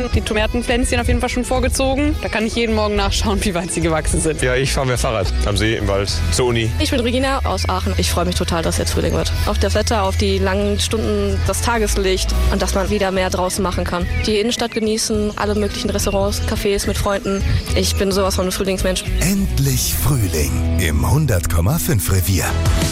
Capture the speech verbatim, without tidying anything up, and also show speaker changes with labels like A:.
A: die Tomatenpflänzchen auf jeden Fall schon vorgezogen. Da kann ich jeden Morgen nachschauen, wie weit sie gewachsen sind.
B: Ja, ich fahre mehr Fahrrad am See, im Wald, zur Uni.
C: Ich bin Regina aus Aachen. Ich freue mich total, dass jetzt Frühling wird. Auf das Wetter, auf die langen Stunden, das Tageslicht und dass man wieder mehr draußen machen kann. Die Innenstadt genießen, alle möglichen Restaurants, Cafés mit Freunden. Ich bin sowas von ein Frühlingsmensch.
D: Endlich Frühling im hundert Komma fünf Revier.